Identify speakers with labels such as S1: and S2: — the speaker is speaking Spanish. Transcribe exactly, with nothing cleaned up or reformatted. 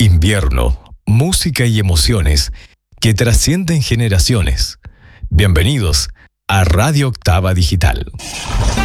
S1: Invierno, música y emociones que trascienden generaciones. Bienvenidos a Radio Octava Digital.